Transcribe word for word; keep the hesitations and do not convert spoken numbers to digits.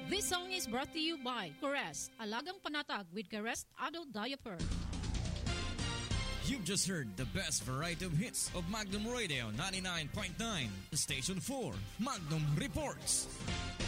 This song is brought to you by Caress, Alagang Panatag with Caress Adult Diaper. You've just heard the best variety of hits of Magnum Radio ninety-nine point nine, Station four, Magnum Reports.